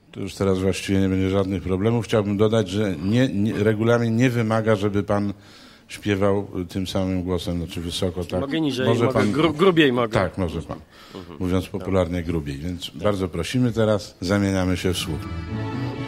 To już teraz właściwie nie będzie żadnych problemów. Chciałbym dodać, że regulamin nie wymaga, żeby pan śpiewał tym samym głosem, znaczy wysoko, tak? Mogę niżej, może mogę pan, grubiej mogę. Tak, może pan. Mówiąc popularnie, grubiej. Więc bardzo prosimy teraz, zamieniamy się w słuch.